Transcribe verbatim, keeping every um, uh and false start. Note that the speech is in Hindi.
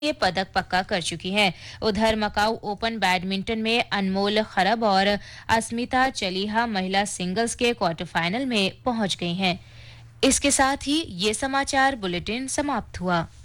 ये पदक पक्का कर चुकी हैं। उधर मकाऊ ओपन बैडमिंटन में अनमोल खरब और अस्मिता चलीहा महिला सिंगल्स के क्वार्टर फाइनल में पहुंच गई हैं। इसके साथ ही ये समाचार बुलेटिन समाप्त हुआ।